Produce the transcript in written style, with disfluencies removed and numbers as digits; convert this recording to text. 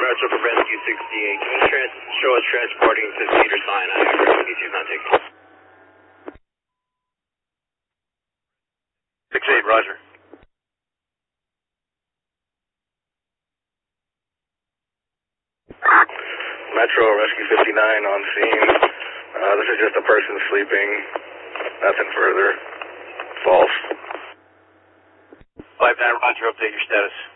Metro for Rescue 68. Can you show us transporting to Cedar Sinai? Rescue 2 not taking. 6-8, roger. Metro, Rescue 59 on scene. This is just a person sleeping. Nothing further. False. 5-9, roger, update your status.